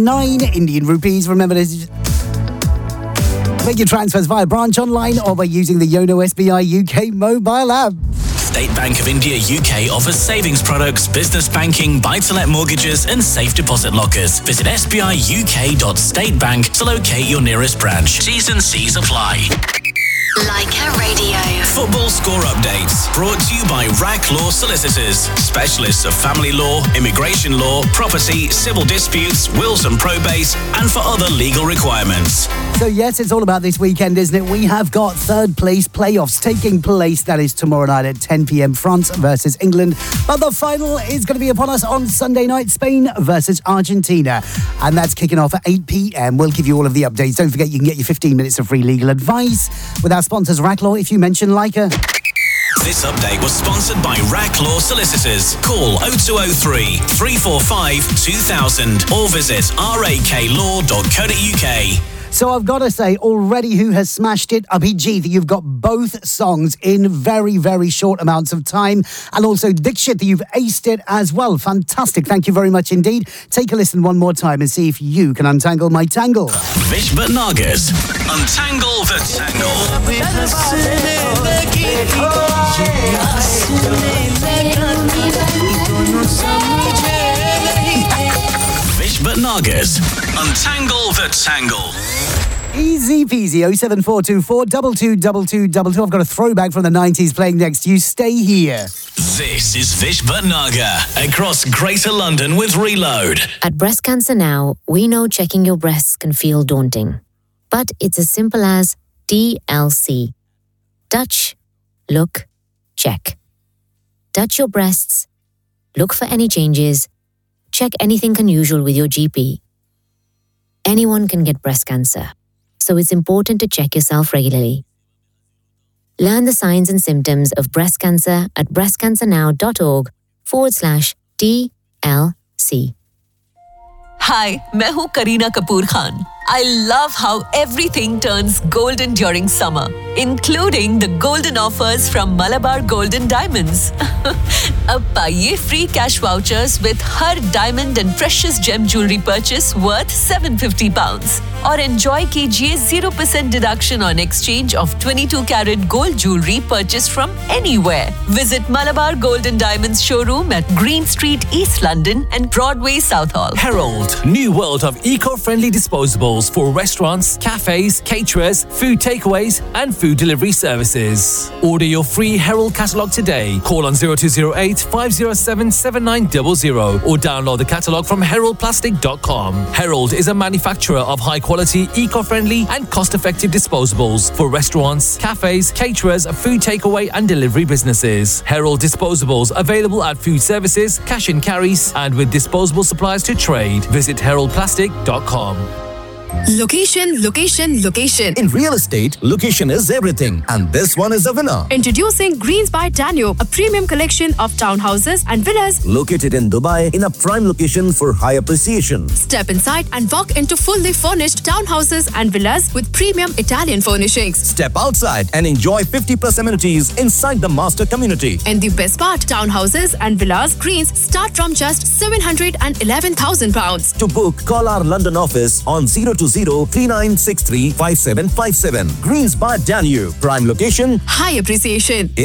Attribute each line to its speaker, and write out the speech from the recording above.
Speaker 1: 9 Indian rupees. Remember to make your transfers via branch online or by using the Yono SBI UK mobile app.
Speaker 2: State Bank of India UK offers savings products, business banking, buy-to-let mortgages and safe deposit lockers. Visit sbiuk.statebank to locate your nearest branch. T's and C's apply.
Speaker 3: Leica Radio.
Speaker 2: Football score updates brought to you by RAC Law Solicitors, specialists of family law, immigration law, property, civil disputes, wills and probates, and for other legal requirements.
Speaker 1: So yes, it's all about this weekend, isn't it? We have got third place playoffs taking place. That is tomorrow night at 10 p.m. France versus England. But the final is going to be upon us on Sunday night, Spain versus Argentina. And that's kicking off at 8 p.m. We'll give you all of the updates. Don't forget you can get your 15 minutes of free legal advice with our sponsors RAC Law if you mention Leica.
Speaker 2: This update was sponsored by RAC Law Solicitors. Call 0203 345 2000 or visit raklaw.co.uk.
Speaker 1: So I've got to say, already who has smashed it? Abhijit, you've got both songs in very, very short amounts of time. And also Dikshit, you've aced it as well. Fantastic. Thank you very much indeed. Take a listen one more time and see if you can untangle my tangle.
Speaker 2: Vish Bhatnagar's Untangle the Tangle. Vish Bhatnagar's Untangle the Tangle.
Speaker 1: Easy peasy, 07424 222222. I've got a throwback from the 90s playing next to you. Stay here.
Speaker 2: This is Vish Bhatnagar across Greater London with Reload.
Speaker 4: At Breast Cancer Now, we know checking your breasts can feel daunting. But it's as simple as TLC. Touch, look, check. Touch your breasts, look for any changes, check anything unusual with your GP. Anyone can get breast cancer, so it's important to check yourself regularly. Learn the signs and symptoms of breast cancer at breastcancernow.org/TLC.
Speaker 5: Hi, मैं हूँ Kareena Kapoor Khan. I love how everything turns golden during summer, including the golden offers from Malabar Golden Diamonds. अब पाइए free cash vouchers with her diamond and precious gem jewelry purchase worth £750 और enjoy कीजिए 0% deduction on exchange of 22 carat gold jewelry purchased from anywhere. Visit Malabar Golden Diamonds showroom at Green Street, East London and Broadway, Southall.
Speaker 6: Herald, new world of eco-friendly disposables for restaurants, cafes, caterers, food takeaways and food delivery services. Order your free Herald catalogue today. Call on 0208 507 7900 or download the catalogue from heraldplastic.com. Herald is a manufacturer of high-quality, eco-friendly and cost-effective disposables for restaurants, cafes, caterers, food takeaway and delivery businesses. Herald disposables available at food services, cash and carries and with disposable supplies to trade. Visit heraldplastic.com.
Speaker 7: Location, location, location.
Speaker 8: In real estate, location is everything. And this one is a winner.
Speaker 7: Introducing Greens by Danube, a premium collection of townhouses and villas
Speaker 8: located in Dubai in a prime location for high appreciation.
Speaker 7: Step inside and walk into fully furnished townhouses and villas with premium Italian furnishings.
Speaker 8: Step outside and enjoy 50+ amenities inside the master community.
Speaker 7: And the best part, townhouses and villas Greens start from just £711,000.
Speaker 8: To book, call our London office on 020-3963-5757. Greens by Danube. Prime location,
Speaker 7: high appreciation.